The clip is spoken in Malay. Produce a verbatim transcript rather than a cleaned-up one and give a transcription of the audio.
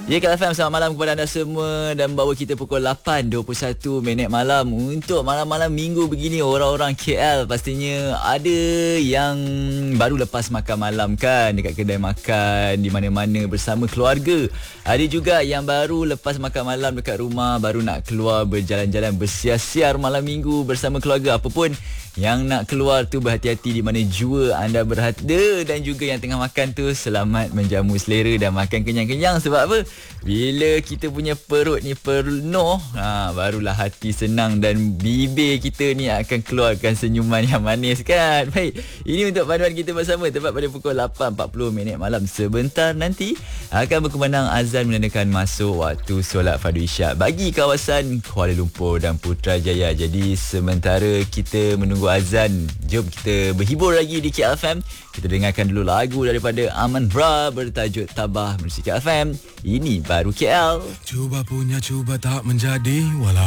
Ya, K L F M, selamat malam kepada anda semua dan bawa kita pukul lapan dua puluh satu minit malam untuk malam-malam minggu begini. Orang-orang K L pastinya ada yang baru lepas makan malam kan dekat kedai makan di mana-mana bersama keluarga. Ada juga yang baru lepas makan malam dekat rumah, baru nak keluar berjalan-jalan bersiar-siar malam minggu bersama keluarga. Apapun yang nak keluar tu, berhati-hati di mana jua anda berada, dan juga yang tengah makan tu selamat menjamu selera dan makan kenyang-kenyang. Sebab apa? Bila kita punya perut ni penuh, ha, barulah hati senang dan bibir kita ni akan keluarkan senyuman yang manis kan. Baik, ini untuk panduan kita bersama tepat pada pukul lapan empat puluh minit malam. Sebentar nanti akan berkumandang azan menandakan masuk waktu solat fardu isyak bagi kawasan Kuala Lumpur dan Putrajaya. Jadi sementara kita menunggu azan, jom kita berhibur lagi di K L F M. Kita dengarkan dulu lagu daripada Aman Ra bertajuk Tabah bersama K L F M. Ini baru K L. Cuba punya cuba tak menjadi walau